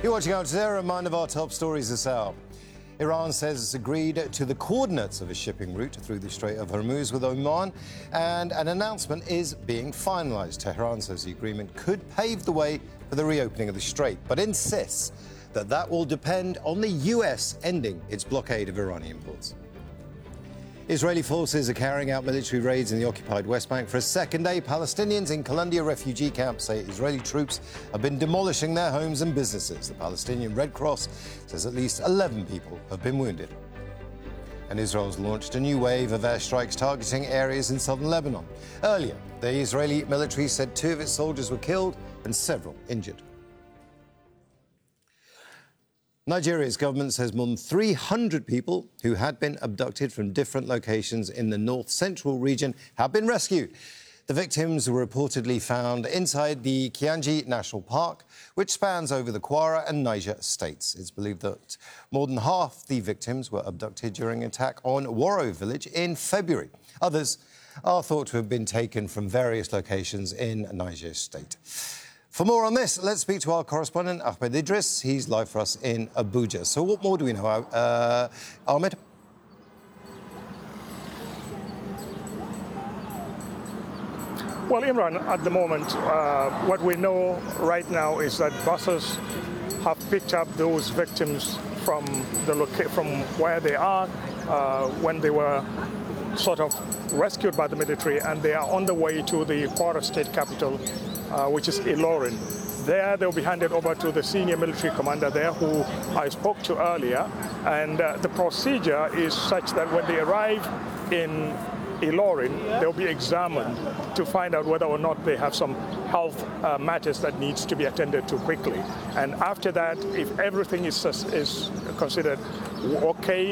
You're watching Al Jazeera. A reminder of our top stories this hour. Iran says it's agreed to the coordinates of a shipping route through the Strait of Hormuz with Oman, and an announcement is being finalised. Tehran says the agreement could pave the way for the reopening of the strait, but insists that that will depend on the US ending its blockade of Iranian ports. Israeli forces are carrying out military raids in the occupied West Bank for a second day. Palestinians in Kalandia refugee camps say Israeli troops have been demolishing their homes and businesses. The Palestinian Red Cross says at least 11 people have been wounded. And Israel's launched a new wave of airstrikes targeting areas in southern Lebanon. Earlier, the Israeli military said 2 of its soldiers were killed and several injured. Nigeria's government says more than 300 people who had been abducted from different locations in the north-central region have been rescued. The victims were reportedly found inside the Kianji National Park, which spans over the Kwara and Niger states. It's believed that more than half the victims were abducted during an attack on Woro village in February. Others are thought to have been taken from various locations in Niger state. For more on this, let's speak to our correspondent, Ahmed Idris. He's live for us in Abuja. So what more do we know, Ahmed? Well, Imran, at the moment, what we know right now is that buses have picked up those victims from where they are when they were sort of rescued by the military, and they are on the way to the Kwara state capital, which is Ilorin. There, they'll be handed over to the senior military commander there, who I spoke to earlier. And the procedure is such that when they arrive in Ilorin, they'll be examined to find out whether or not they have some health matters that needs to be attended to quickly. And after that, if everything is considered okay,